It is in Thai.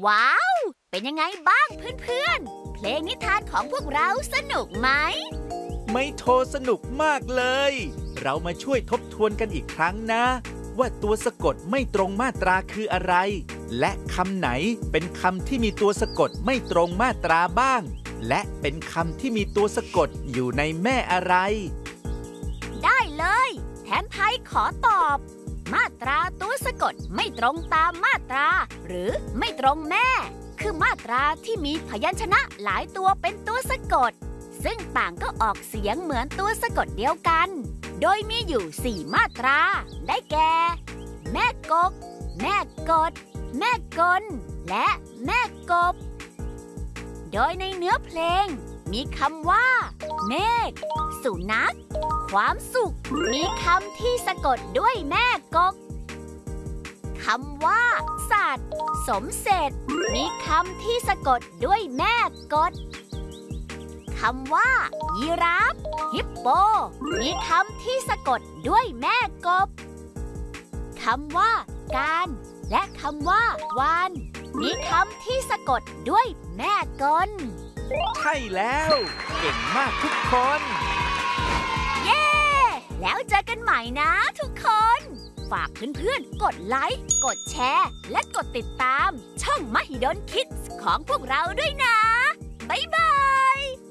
ว้าว เป็นยังไงบ้างเพื่อนๆ เพลงนิทานของพวกเราสนุกไหมไม่โทรสนุกมากเลย เรามาช่วยทบทวนกันอีกครั้งนะ ว่าตัวสะกดไม่ตรงมาตราคืออะไร และคำไหนเป็นคำที่มีตัวสะกดไม่ตรงมาตราบ้าง และเป็นคำที่มีตัวสะกดอยู่ในแม่อะไรได้เลย แทนไทยขอตอบ มาตราตัวสะกดไม่ตรงตามมาตรา หรือไม่ตรงแม่ คือมาตราที่มีพยัญชนะหลายตัวเป็นตัวสะกด ซึ่งต่างก็ออกเสียงเหมือนตัวสะกดเดียวกัน โดยมีอยู่4มาตรา ได้แก่ แม่กก แม่กด แม่กล และแม่กบ โดยในเนื้อเพลงมีคำว่า เมฆ สุนัข ความสุข มีคำที่สะกดด้วยแม่กก คำว่า สัตว์ สมเสร็จ มีคำที่สะกดด้วยแม่กด คำว่า ยีราฟ ฮิปโป มีคำที่สะกดด้วยแม่กบ คำว่า การ และคำว่า วาน มีคำที่สะกดด้วยแม่กลใช่แล้ว เก่งมากทุกคนเย้ แล้วเจอกันใหม่นะทุกคน ฝากเพื่อนๆ กดไลค์ กดแชร์ และกดติดตามช่องมหิดลคิดส์ของพวกเราด้วยนะ บ๊ายบาย